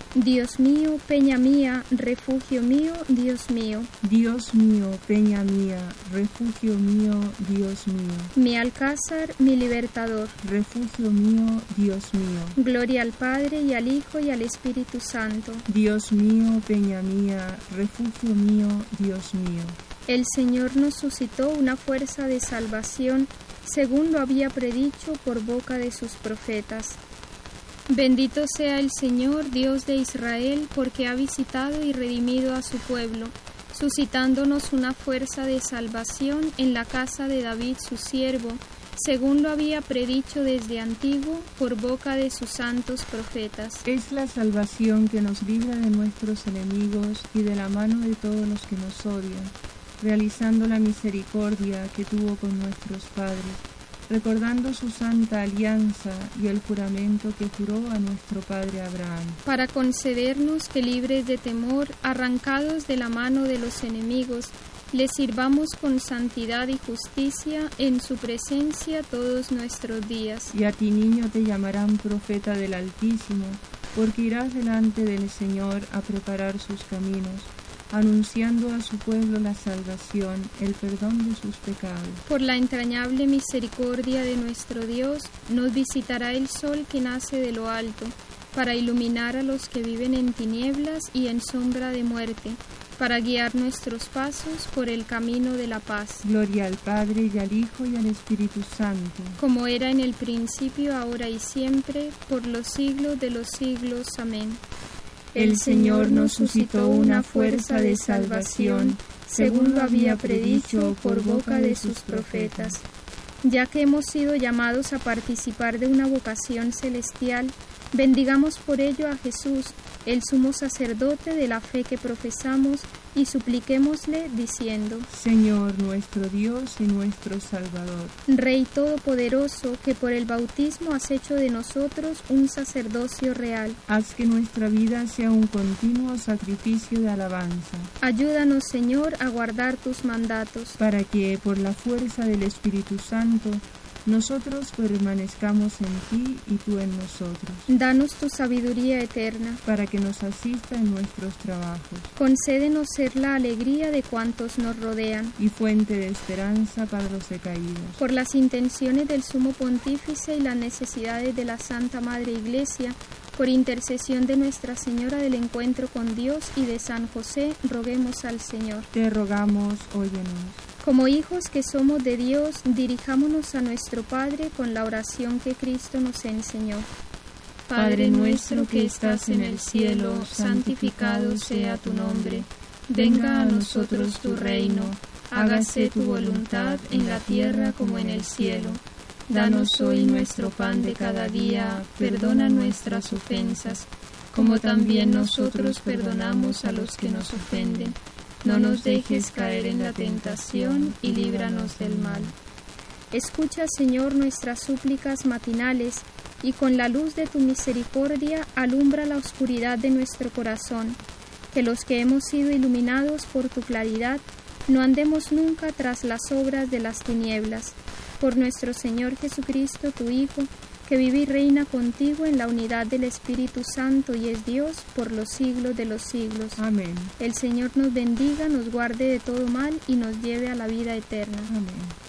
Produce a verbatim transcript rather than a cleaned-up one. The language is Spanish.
Dios mío, peña mía, refugio mío, Dios mío. Dios mío, peña mía, refugio mío, Dios mío. Mi alcázar, mi libertador. Refugio mío, Dios mío. Gloria al Padre, y al Hijo, y al Espíritu Santo. Dios mío, peña mía, refugio mío, Dios mío. El Señor nos suscitó una fuerza de salvación, según lo había predicho por boca de sus profetas. Bendito sea el Señor, Dios de Israel, porque ha visitado y redimido a su pueblo, suscitándonos una fuerza de salvación en la casa de David su siervo, según lo había predicho desde antiguo por boca de sus santos profetas. Es la salvación que nos libra de nuestros enemigos y de la mano de todos los que nos odian, realizando la misericordia que tuvo con nuestros padres, recordando su santa alianza y el juramento que juró a nuestro padre Abraham, para concedernos que, libres de temor, arrancados de la mano de los enemigos, le sirvamos con santidad y justicia en su presencia todos nuestros días. Y a ti, niño, te llamarán profeta del Altísimo, porque irás delante del Señor a preparar sus caminos, anunciando a su pueblo la salvación, el perdón de sus pecados. Por la entrañable misericordia de nuestro Dios, nos visitará el sol que nace de lo alto, para iluminar a los que viven en tinieblas y en sombra de muerte, para guiar nuestros pasos por el camino de la paz. Gloria al Padre, y al Hijo, y al Espíritu Santo. Como era en el principio, ahora y siempre, por los siglos de los siglos. Amén. El Señor nos suscitó una fuerza de salvación, según lo había predicho por boca de sus profetas. Ya que hemos sido llamados a participar de una vocación celestial, bendigamos por ello a Jesús, el sumo sacerdote de la fe que profesamos, y supliquémosle diciendo: Señor nuestro Dios y nuestro Salvador, Rey todopoderoso, que por el bautismo has hecho de nosotros un sacerdocio real, haz que nuestra vida sea un continuo sacrificio de alabanza. Ayúdanos, Señor, a guardar tus mandatos, para que, por la fuerza del Espíritu Santo, nosotros permanezcamos en ti y tú en nosotros. Danos tu sabiduría eterna, para que nos asista en nuestros trabajos. Concédenos ser la alegría de cuantos nos rodean, y fuente de esperanza para los decaídos. Por las intenciones del Sumo Pontífice y las necesidades de la Santa Madre Iglesia, por intercesión de Nuestra Señora del Encuentro con Dios y de San José, roguemos al Señor. Te rogamos, óyenos. Como hijos que somos de Dios, dirijámonos a nuestro Padre con la oración que Cristo nos enseñó. Padre nuestro que estás en el cielo, santificado sea tu nombre. Venga a nosotros tu reino. Hágase tu voluntad en la tierra como en el cielo. Danos hoy nuestro pan de cada día. Perdona nuestras ofensas, como también nosotros perdonamos a los que nos ofenden. No nos dejes caer en la tentación y líbranos del mal. Escucha, Señor, nuestras súplicas matinales, y con la luz de tu misericordia alumbra la oscuridad de nuestro corazón, que los que hemos sido iluminados por tu claridad no andemos nunca tras las obras de las tinieblas. Por nuestro Señor Jesucristo, tu Hijo, que vive y reina contigo en la unidad del Espíritu Santo y es Dios por los siglos de los siglos. Amén. El Señor nos bendiga, nos guarde de todo mal y nos lleve a la vida eterna. Amén.